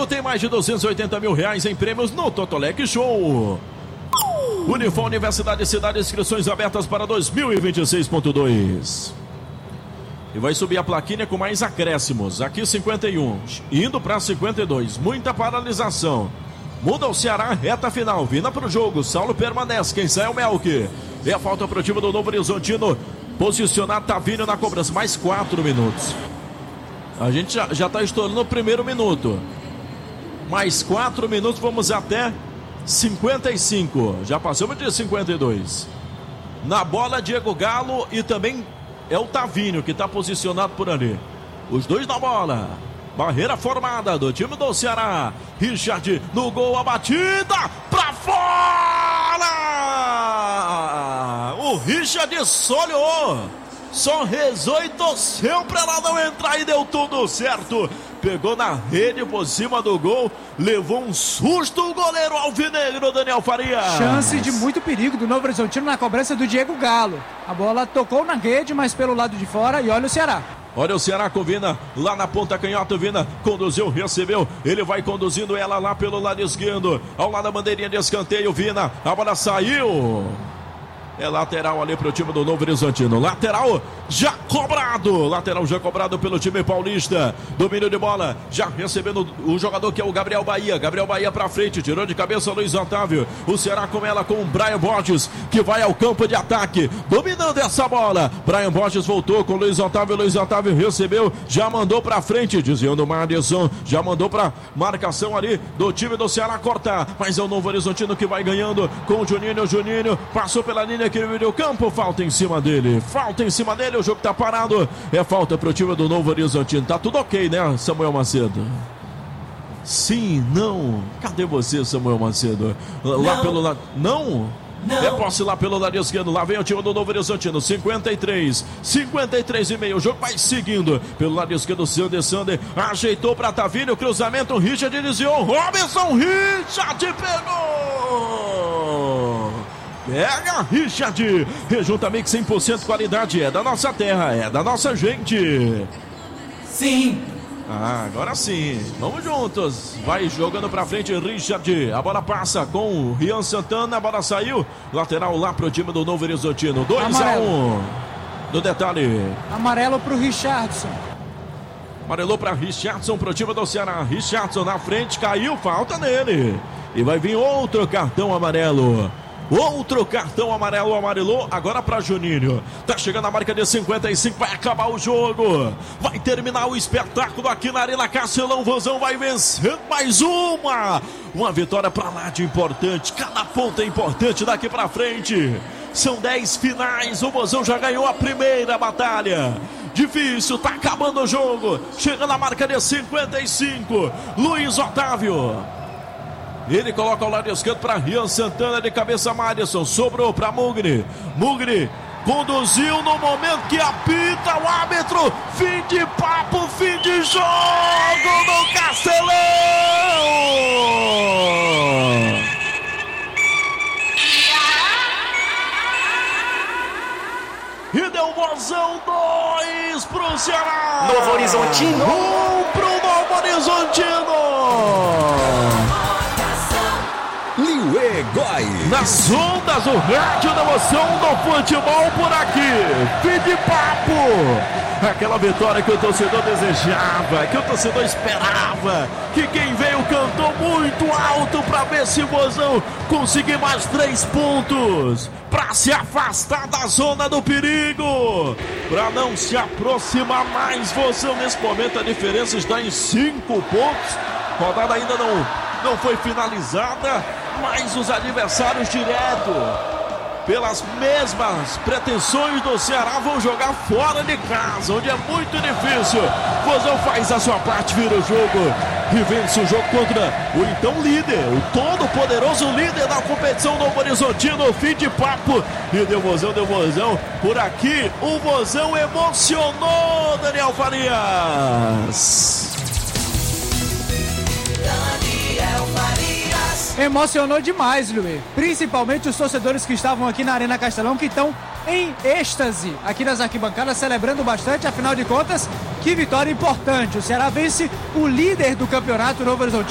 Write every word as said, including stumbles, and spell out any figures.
domingo tem mais de duzentos e oitenta mil reais em prêmios no Totolec Show. Unifor Universidade Cidade, inscrições abertas para dois mil e vinte e seis ponto dois. E vai subir a plaquinha com mais acréscimos. Aqui cinquenta e um, indo para cinquenta e dois. Muita paralisação. Muda o Ceará, reta final. Vinda para o jogo. Saulo permanece. Quem sai é o Melk. E a falta pro time do Novo Horizontino. Posicionado Tavinho na cobrança. Mais quatro minutos. A gente já está estourando o primeiro minuto. Mais quatro minutos. Vamos até cinquenta e cinco. Já passamos de cinquenta e dois. Na bola, Diego Galo e também é o Tavinho que está posicionado por ali. Os dois na bola. Barreira formada do time do Ceará. Richard no gol, a batida pra fora! O Richard só olhou, só rezou e torceu pra ela não entrar e deu tudo certo. Pegou na rede por cima do gol, levou um susto o goleiro alvinegro Daniel Farias. Chance de muito perigo do Novo Horizontino na cobrança do Diego Galo. A bola tocou na rede, mas pelo lado de fora, e olha o Ceará. Olha o Ceará com Vina, lá na ponta canhota, Vina conduziu, recebeu, ele vai conduzindo ela lá pelo lado esquerdo, ao lado da bandeirinha de escanteio, Vina, a bola saiu. É lateral ali para o time do Novo Horizontino. Lateral já cobrado. Lateral já cobrado pelo time paulista. Domínio de bola. Já recebendo o jogador que é o Gabriel Bahia. Gabriel Bahia para frente. Tirou de cabeça o Luiz Otávio. O Ceará com ela com o Brian Borges, que vai ao campo de ataque. Dominando essa bola. Brian Borges voltou com o Luiz Otávio. Luiz Otávio recebeu. Já mandou para frente. Desviando o Madison. Já mandou para marcação ali do time do Ceará cortar. Mas é o Novo Horizontino que vai ganhando com o Juninho. O Juninho passou pela linha aqui no meio campo, falta em cima dele, falta em cima dele, o jogo tá parado, é falta pro time do Novo Horizontino. Tá tudo ok, né, Samuel Macedo? Sim, não, cadê você, Samuel Macedo? Lá não. Pelo lado, não? Não. É posse lá pelo lado esquerdo, lá vem o time do Novo Horizontino, cinquenta e três, cinquenta e três e meio, o jogo vai seguindo, pelo lado esquerdo, o Sander Sander, ajeitou pra Tavinho, cruzamento, Richard desviou, Robinson, Richard pegou! Pega, Richard, rejunta mix cem por cento qualidade, é da nossa terra, é da nossa gente. Sim. Ah, agora sim, vamos juntos, vai jogando pra frente, Richard, a bola passa com o Rian Santana, a bola saiu, lateral lá pro time do Novo Horizontino, dois a um, no detalhe. Amarelo pro Richardson. Amarelou pra Richardson pro time do Ceará, Richardson na frente, caiu, falta nele, e vai vir outro cartão amarelo. Outro cartão amarelo, amarelou agora para Juninho. Tá chegando a marca de cinquenta e cinco, vai acabar o jogo. Vai terminar o espetáculo aqui na Arena Castelão. Vozão vai vencendo mais uma. Uma vitória para lá de importante. Cada ponto é importante daqui para frente. São dez finais. O Vozão já ganhou a primeira batalha. Difícil, tá acabando o jogo. Chegando a marca de cinquenta e cinco. Luiz Otávio. Ele coloca ao lado esquerdo para Rian Santana, de cabeça Madison, sobrou para Mugri. Mugri conduziu no momento que apita o árbitro. Fim de papo, fim de jogo no Castelão. E deu Vozão, dois pro Ceará. Novo Horizontino. Um pro Novo Horizontino. Liuê Gói. Nas ondas, o rádio da emoção do futebol por aqui. Fim de papo. Aquela vitória que o torcedor desejava, que o torcedor esperava, que quem veio cantou muito alto para ver se o Vozão conseguir mais três pontos, para se afastar da zona do perigo, para não se aproximar mais. Vozão, nesse momento a diferença está em cinco pontos. Rodada ainda não, não foi finalizada, mas os adversários direto, pelas mesmas pretensões do Ceará, vão jogar fora de casa, onde é muito difícil. Vozão faz a sua parte, vira o jogo e vence o jogo contra o então líder, o todo poderoso líder da competição Novo Horizontino. Fim de papo, e deu Vozão, deu Vozão. Por aqui o Vozão emocionou, Daniel Farias. Daniel Farias. Emocionou demais, Luiz. Principalmente os torcedores que estavam aqui na Arena Castelão, que estão em êxtase aqui nas arquibancadas, celebrando bastante. Afinal de contas, que vitória importante. O Ceará vence o líder do campeonato, Novo Horizontino.